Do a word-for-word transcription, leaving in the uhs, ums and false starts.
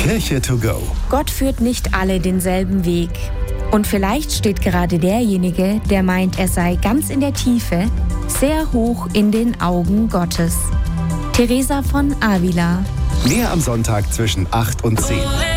Kirche to go. Gott führt nicht alle denselben Weg. Und vielleicht steht gerade derjenige, der meint, er sei ganz in der Tiefe, sehr hoch in den Augen Gottes. Teresa von Avila. Mehr am Sonntag zwischen acht und zehn.